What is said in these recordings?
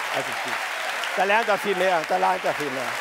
Das ist gut. Da lernt er viel mehr, da lernt er viel mehr.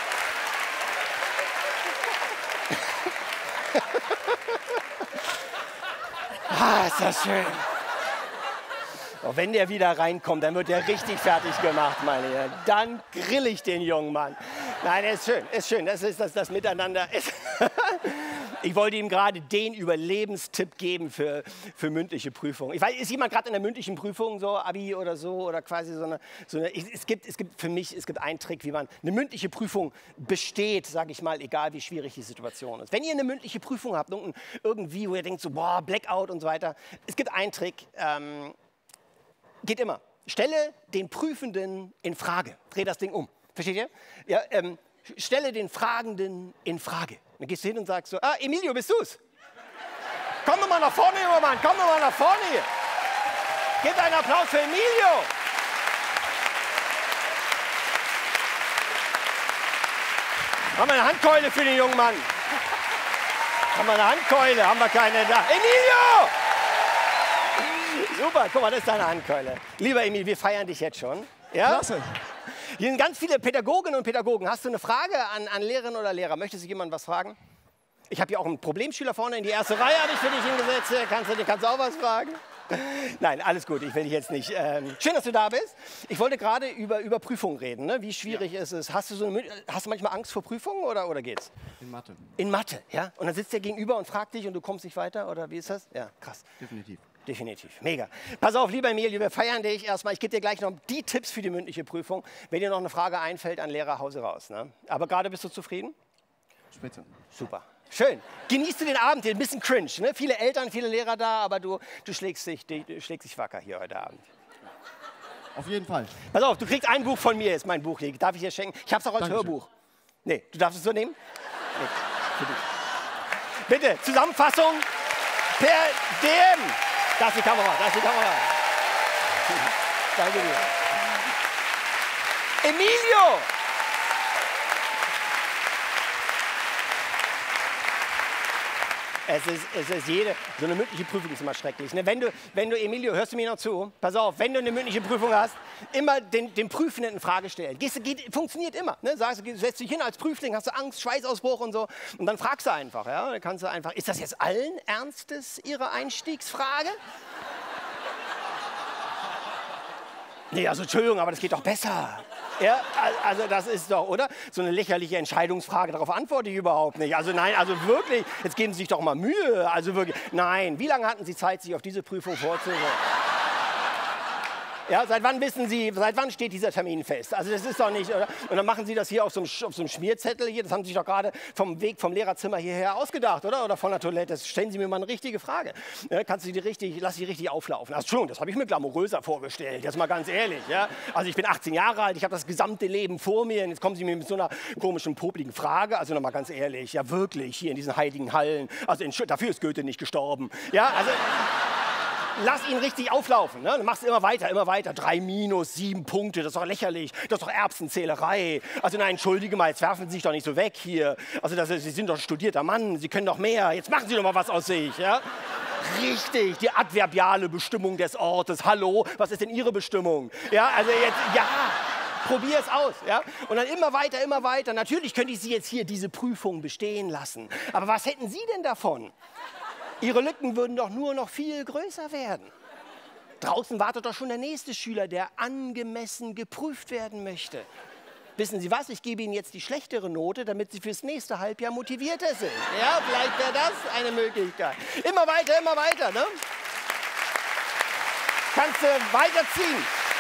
Ah, ist das schön. Und wenn der wieder reinkommt, dann wird er richtig fertig gemacht, meine Herren. Dann grill ich den jungen Mann. Nein, er ist schön, ist schön. Das ist das Miteinander. Ich wollte ihm gerade den Überlebenstipp geben für mündliche Prüfungen. Ich weiß, ist jemand gerade in der mündlichen Prüfung, so Abi oder so, oder quasi so eine es gibt für mich, es gibt einen Trick, wie man eine mündliche Prüfung besteht, sage ich mal, egal wie schwierig die Situation ist. Wenn ihr eine mündliche Prüfung habt, irgendwie, wo ihr denkt so, boah, Blackout und so weiter, es gibt einen Trick, geht immer. Stelle den Prüfenden in Frage. Dreh das Ding um. Versteht ihr? Ja, stelle den Fragenden in Frage. Dann gehst du hin und sagst so, Emilio, bist du's? Komm doch mal nach vorne, junger Mann, komm doch mal nach vorne hier. Gebt einen Applaus für Emilio. Haben wir eine Handkeule für den jungen Mann? Haben wir eine Handkeule? Haben wir keine da? Emilio! Super, guck mal, das ist deine Handkeule. Lieber Emil, wir feiern dich jetzt schon. Ja? Klasse. Hier sind ganz viele Pädagoginnen und Pädagogen. Hast du eine Frage an Lehrerinnen oder Lehrer? Möchte sich jemand was fragen? Ich habe hier auch einen Problemschüler vorne in die erste Reihe, habe ich für dich hingesetzt. Kannst du auch was fragen? Nein, alles gut, ich will dich jetzt nicht. Schön, dass du da bist. Ich wollte gerade über Prüfungen reden, ne? Wie schwierig ist es. Hast du manchmal Angst vor Prüfungen oder geht's? In Mathe. In Mathe, ja? Und dann sitzt der gegenüber und fragt dich und du kommst nicht weiter, oder wie ist das? Ja, krass. Definitiv. Definitiv, mega. Pass auf, lieber Emilio, wir feiern dich erstmal. Ich gebe dir gleich noch die Tipps für die mündliche Prüfung. Wenn dir noch eine Frage einfällt, an Lehrer, Hause raus. Ne? Aber gerade bist du zufrieden? Spitze. Super. Schön. Genießt du den Abend hier, ein bisschen cringe. Ne? Viele Eltern, viele Lehrer da, aber du schlägst dich wacker hier heute Abend. Auf jeden Fall. Pass auf, du kriegst ein Buch von mir, ist mein Buch hier. Darf ich dir schenken? Ich habe es auch als Dankeschön. Hörbuch. Nee, du darfst es so nehmen? Nee, für dich. Bitte, Zusammenfassung per DM. Da ist die Kamera, da ist die Kamera. Danke dir. Emilio! So eine mündliche Prüfung ist immer schrecklich. Ne? Wenn du, Emilio, hörst du mir noch zu? Pass auf, wenn du eine mündliche Prüfung hast, immer den Prüfenden in Frage stellen. Funktioniert immer. Ne? Setzt dich hin als Prüfling, hast du Angst, Schweißausbruch und so. Und dann fragst du einfach. Ja? Dann kannst du einfach, ist das jetzt allen Ernstes Ihre Einstiegsfrage? Nee, also Entschuldigung, aber das geht doch besser. Ja, also das ist doch, oder? So eine lächerliche Entscheidungsfrage, darauf antworte ich überhaupt nicht. Also nein, also wirklich, jetzt geben Sie sich doch mal Mühe. Also wirklich, nein, wie lange hatten Sie Zeit, sich auf diese Prüfung vorzubereiten? Ja, seit wann steht dieser Termin fest? Also das ist doch nicht, oder? Und dann machen Sie das hier auf so einem Schmierzettel hier, das haben Sie sich doch gerade vom Weg vom Lehrerzimmer hierher ausgedacht, oder? Oder von der Toilette. Das stellen Sie mir mal eine richtige Frage. Ja, lass sie richtig auflaufen. Ach, Entschuldigung, das habe ich mir glamouröser vorgestellt, jetzt mal ganz ehrlich. Ja? Also ich bin 18 Jahre alt, ich habe das gesamte Leben vor mir und jetzt kommen Sie mir mit so einer komischen, popligen Frage. Also nochmal ganz ehrlich, ja wirklich, hier in diesen heiligen Hallen, also dafür ist Goethe nicht gestorben. Ja, also... Lass ihn richtig auflaufen. Ne? Dann machst du immer weiter, immer weiter. 3 minus 7 Punkte, das ist doch lächerlich. Das ist doch Erbsenzählerei. Also nein, entschuldige mal, jetzt werfen Sie sich doch nicht so weg hier. Also Sie sind doch ein studierter Mann, Sie können doch mehr. Jetzt machen Sie doch mal was aus sich. Ja? Richtig, die adverbiale Bestimmung des Ortes. Hallo, was ist denn Ihre Bestimmung? Ja, also jetzt, ja. Probier es aus. Ja? Und dann immer weiter, immer weiter. Natürlich könnte ich Sie jetzt hier diese Prüfung bestehen lassen. Aber was hätten Sie denn davon? Ihre Lücken würden doch nur noch viel größer werden. Draußen wartet doch schon der nächste Schüler, der angemessen geprüft werden möchte. Wissen Sie was? Ich gebe Ihnen jetzt die schlechtere Note, damit Sie fürs nächste Halbjahr motivierter sind. Ja, vielleicht wäre das eine Möglichkeit. Immer weiter, ne? Kannst du weiterziehen.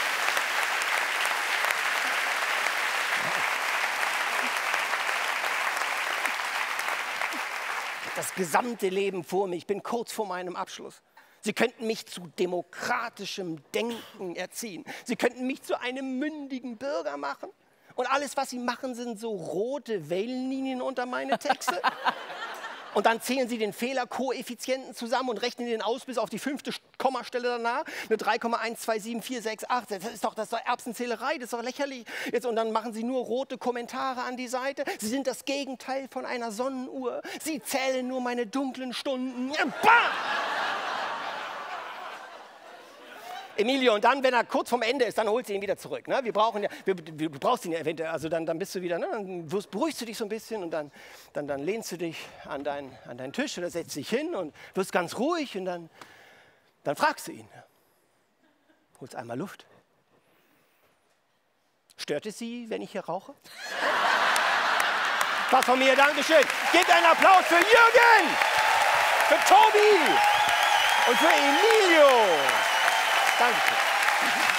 Das gesamte Leben vor mir. Ich bin kurz vor meinem Abschluss. Sie könnten mich zu demokratischem Denken erziehen. Sie könnten mich zu einem mündigen Bürger machen. Und alles, was Sie machen, sind so rote Wellenlinien unter meine Texte. Und dann zählen Sie den Fehlerkoeffizienten zusammen und rechnen den aus bis auf die 5. Kommastelle danach. Eine 3,127468. Das ist doch Erbsenzählerei, das ist doch lächerlich. Jetzt, und dann machen Sie nur rote Kommentare an die Seite. Sie sind das Gegenteil von einer Sonnenuhr. Sie zählen nur meine dunklen Stunden. Bah! Emilio, und dann, wenn er kurz vorm Ende ist, dann holst du ihn wieder zurück. Ne? Du brauchst ihn ja eventuell, also dann bist du wieder, ne? Dann beruhigst du dich so ein bisschen und dann lehnst du dich an deinen Tisch oder setzt dich hin und wirst ganz ruhig und dann fragst du ihn. Holst einmal Luft. Stört es Sie, wenn ich hier rauche? Was von mir, Dankeschön. Gebt einen Applaus für Jürgen, für Tobi und für Emilio. Dankeschön.